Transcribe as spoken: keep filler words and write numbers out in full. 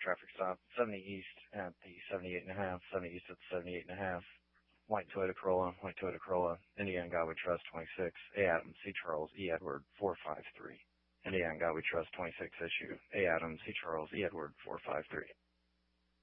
traffic stop. seventy East at the seventy-eight and a half, seventy East at the seventy-eight and a half. White Toyota Corolla, White Toyota Corolla, Indiana Godway Trust twenty-six, A. Adams, C. Charles, E. Edward four five three. Indiana Godway Trust twenty-six issue, A. Adams, C. Charles, E. Edward four five three.